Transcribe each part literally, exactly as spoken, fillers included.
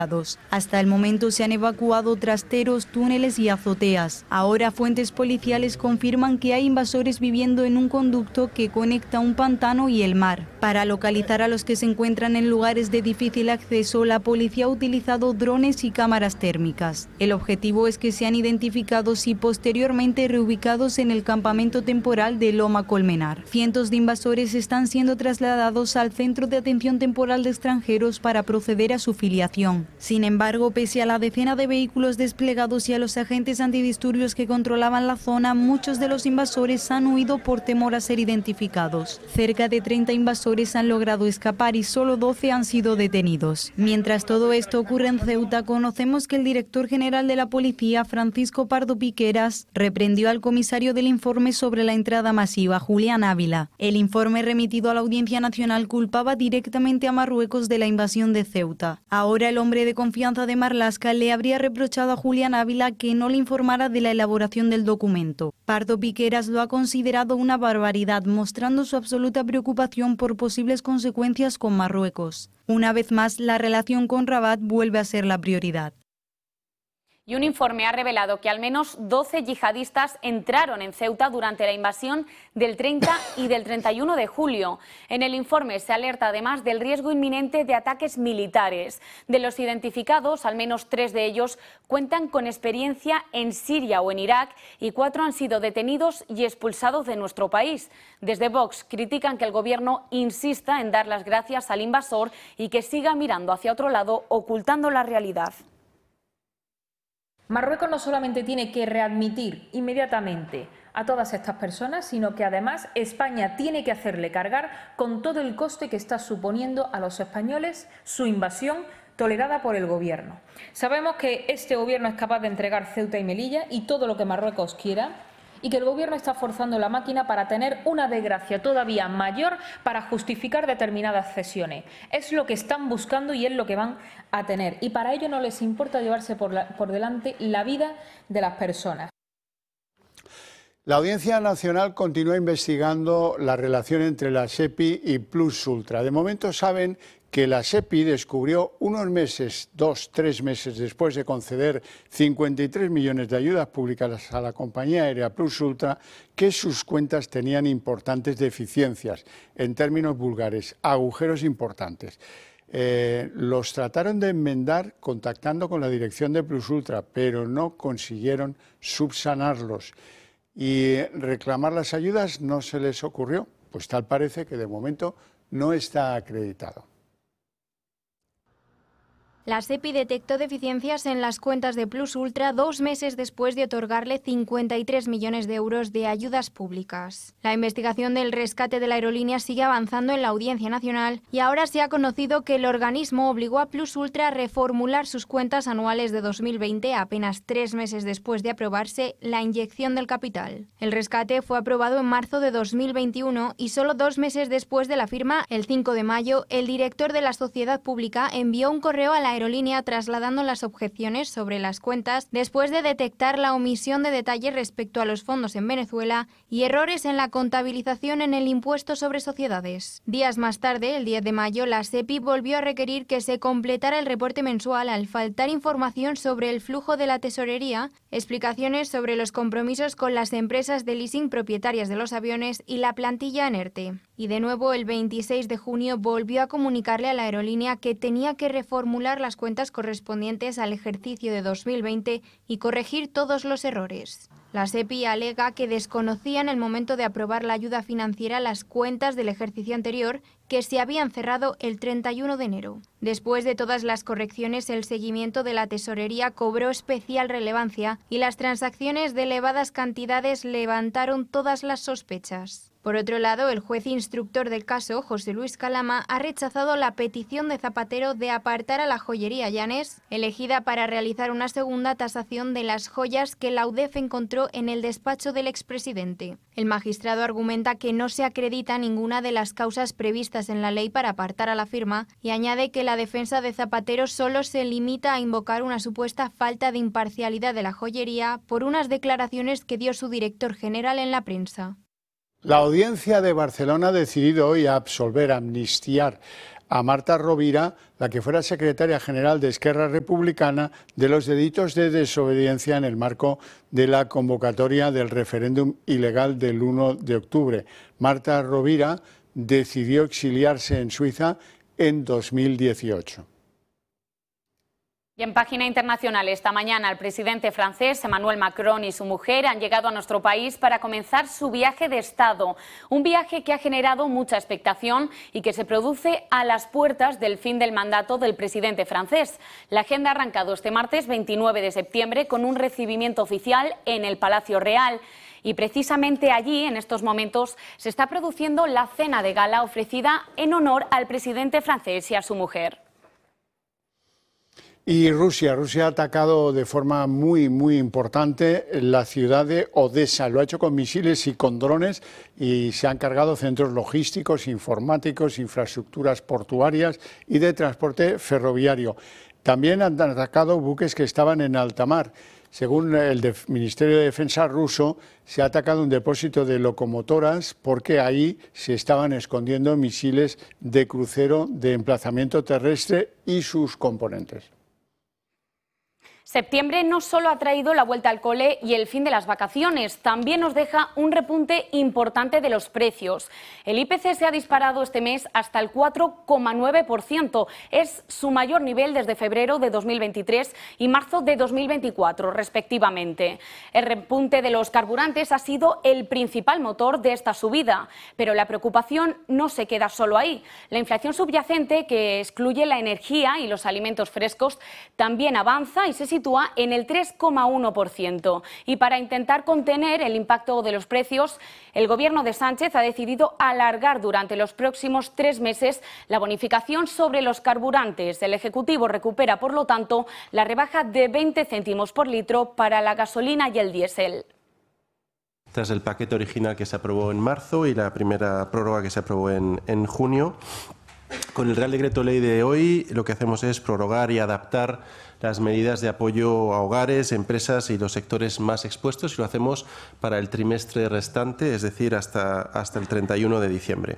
Hasta el momento se han evacuado trasteros, túneles y azoteas. Ahora fuentes policiales confirman que hay invasores viviendo en un conducto que conecta un pantano y el mar. Para localizar a los que se encuentran en lugares de difícil acceso, la policía ha utilizado drones y cámaras térmicas. El objetivo es que sean identificados y posteriormente reubicados en el campamento temporal de Loma Colmenar. Cientos de invasores están siendo trasladados al Centro de Atención Temporal de Extranjeros para proceder a su filiación. Sin embargo, pese a la decena de vehículos desplegados y a los agentes antidisturbios que controlaban la zona, muchos de los invasores han huido por temor a ser identificados. Cerca de treinta invasores han logrado escapar y solo doce han sido detenidos. Mientras todo esto ocurre en Ceuta, conocemos que el director general de la policía, Francisco Pardo Piqueras, reprendió al comisario del informe sobre la entrada masiva, Julián Ávila. El informe remitido a la Audiencia Nacional culpaba directamente a Marruecos de la invasión de Ceuta. Ahora el hombre de confianza de Marlaska le habría reprochado a Julián Ávila que no le informara de la elaboración del documento. Pardo Piqueras lo ha considerado una barbaridad, mostrando su absoluta preocupación por posibles consecuencias con Marruecos. Una vez más, la relación con Rabat vuelve a ser la prioridad. Y un informe ha revelado que al menos doce yihadistas entraron en Ceuta durante la invasión del treinta y del treinta y uno de julio. En el informe se alerta además del riesgo inminente de ataques militares. De los identificados, al menos tres de ellos cuentan con experiencia en Siria o en Irak y cuatro han sido detenidos y expulsados de nuestro país. Desde Vox critican que el gobierno insista en dar las gracias al invasor y que siga mirando hacia otro lado, ocultando la realidad. Marruecos no solamente tiene que readmitir inmediatamente a todas estas personas, sino que además España tiene que hacerle cargar con todo el coste que está suponiendo a los españoles su invasión tolerada por el gobierno. Sabemos que este gobierno es capaz de entregar Ceuta y Melilla y todo lo que Marruecos quiera, y que el gobierno está forzando la máquina para tener una desgracia todavía mayor para justificar determinadas cesiones. Es lo que están buscando y es lo que van a tener. Y para ello no les importa llevarse por, la, por delante la vida de las personas. La Audiencia Nacional continúa investigando la relación entre la SEPI y Plus Ultra. De momento saben que la SEPI descubrió unos meses, dos, tres meses después de conceder cincuenta y tres millones de ayudas públicas a la compañía aérea Plus Ultra, que sus cuentas tenían importantes deficiencias, en términos vulgares, agujeros importantes. Eh, los trataron de enmendar contactando con la dirección de Plus Ultra, pero no consiguieron subsanarlos. Y reclamar las ayudas no se les ocurrió, pues tal parece que de momento no está acreditado. La SEPI detectó deficiencias en las cuentas de Plus Ultra dos meses después de otorgarle cincuenta y tres millones de euros de ayudas públicas. La investigación del rescate de la aerolínea sigue avanzando en la Audiencia Nacional y ahora se ha conocido que el organismo obligó a Plus Ultra a reformular sus cuentas anuales de dos mil veinte apenas tres meses después de aprobarse la inyección del capital. El rescate fue aprobado en marzo de dos mil veintiuno y solo dos meses después de la firma, el cinco de mayo, el director de la sociedad pública envió un correo a la aerolínea trasladando las objeciones sobre las cuentas después de detectar la omisión de detalles respecto a los fondos en Venezuela y errores en la contabilización en el impuesto sobre sociedades. Días más tarde, el diez de mayo, la SEPI volvió a requerir que se completara el reporte mensual al faltar información sobre el flujo de la tesorería, explicaciones sobre los compromisos con las empresas de leasing propietarias de los aviones y la plantilla en ERTE. Y de nuevo, el veintiséis de junio volvió a comunicarle a la aerolínea que tenía que reformular las cuentas correspondientes al ejercicio de dos mil veinte y corregir todos los errores. La SEPI alega que desconocía en el momento de aprobar la ayuda financiera las cuentas del ejercicio anterior que se habían cerrado el treinta y uno de enero. Después de todas las correcciones, el seguimiento de la tesorería cobró especial relevancia y las transacciones de elevadas cantidades levantaron todas las sospechas. Por otro lado, el juez instructor del caso, José Luis Calama, ha rechazado la petición de Zapatero de apartar a la joyería Llanes, elegida para realizar una segunda tasación de las joyas que la UDEF encontró en el despacho del expresidente. El magistrado argumenta que no se acredita ninguna de las causas previstas en la ley para apartar a la firma y añade que la defensa de Zapatero solo se limita a invocar una supuesta falta de imparcialidad de la joyería por unas declaraciones que dio su director general en la prensa. La Audiencia de Barcelona ha decidido hoy absolver, amnistiar a Marta Rovira, la que fuera secretaria general de Esquerra Republicana, de los delitos de desobediencia en el marco de la convocatoria del referéndum ilegal del uno de octubre. Marta Rovira decidió exiliarse en Suiza en dos mil dieciocho. Y en página internacional, esta mañana el presidente francés Emmanuel Macron y su mujer han llegado a nuestro país para comenzar su viaje de Estado. Un viaje que ha generado mucha expectación y que se produce a las puertas del fin del mandato del presidente francés. La agenda ha arrancado este martes veintinueve de septiembre con un recibimiento oficial en el Palacio Real. Y precisamente allí, en estos momentos, se está produciendo la cena de gala ofrecida en honor al presidente francés y a su mujer. Y Rusia, Rusia ha atacado de forma muy, muy importante la ciudad de Odessa. Lo ha hecho con misiles y con drones y se han cargado centros logísticos, informáticos, infraestructuras portuarias y de transporte ferroviario. También han atacado buques que estaban en alta mar. Según el Ministerio de Defensa ruso, se ha atacado un depósito de locomotoras porque ahí se estaban escondiendo misiles de crucero de emplazamiento terrestre y sus componentes. Septiembre no solo ha traído la vuelta al cole y el fin de las vacaciones, también nos deja un repunte importante de los precios. El I P C se ha disparado este mes hasta el cuatro coma nueve por ciento. Es su mayor nivel desde febrero de dos mil veintitrés y marzo de dos mil veinticuatro, respectivamente. El repunte de los carburantes ha sido el principal motor de esta subida, pero la preocupación no se queda solo ahí. La inflación subyacente, que excluye la energía y los alimentos frescos, también avanza y se sitúa en el tres coma uno por ciento. Y para intentar contener el impacto de los precios, el Gobierno de Sánchez ha decidido alargar durante los próximos tres meses la bonificación sobre los carburantes. El Ejecutivo recupera, por lo tanto, la rebaja de veinte céntimos por litro para la gasolina y el diésel. Tras el paquete original que se aprobó en marzo y la primera prórroga que se aprobó en, en junio, con el Real Decreto Ley de hoy lo que hacemos es prorrogar y adaptar las medidas de apoyo a hogares, empresas y los sectores más expuestos, y lo hacemos para el trimestre restante, es decir, hasta, hasta el treinta y uno de diciembre.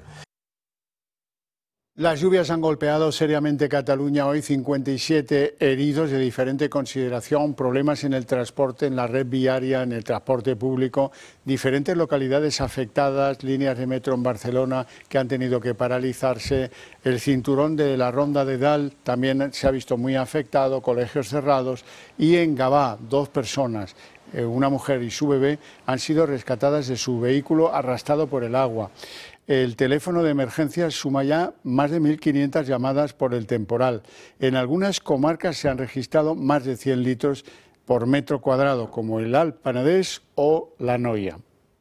Las lluvias han golpeado seriamente Cataluña hoy, cincuenta y siete heridos de diferente consideración, problemas en el transporte, en la red viaria, en el transporte público, diferentes localidades afectadas, líneas de metro en Barcelona que han tenido que paralizarse, el cinturón de la Ronda de Dalt también se ha visto muy afectado, colegios cerrados, y en Gavà dos personas, una mujer y su bebé, han sido rescatadas de su vehículo arrastrado por el agua. El teléfono de emergencias suma ya más de mil quinientas llamadas por el temporal. En algunas comarcas se han registrado más de cien litros por metro cuadrado, como el Alt Penedès o la Noia.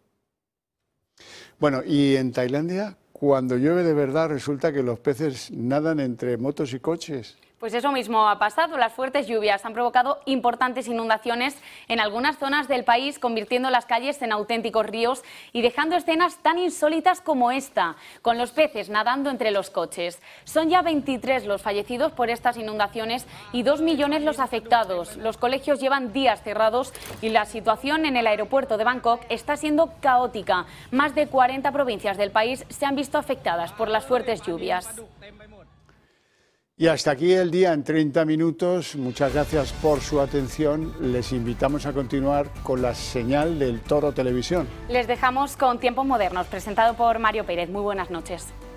Bueno, y en Tailandia, cuando llueve de verdad, resulta que los peces nadan entre motos y coches. Pues eso mismo ha pasado. Las fuertes lluvias han provocado importantes inundaciones en algunas zonas del país, convirtiendo las calles en auténticos ríos y dejando escenas tan insólitas como esta, con los peces nadando entre los coches. Son ya veintitrés los fallecidos por estas inundaciones y dos millones los afectados. Los colegios llevan días cerrados y la situación en el aeropuerto de Bangkok está siendo caótica. Más de cuarenta provincias del país se han visto afectadas por las fuertes lluvias. Y hasta aquí el día en treinta minutos. Muchas gracias por su atención. Les invitamos a continuar con la señal del Toro Televisión. Les dejamos con Tiempos Modernos, presentado por Mario Pérez. Muy buenas noches.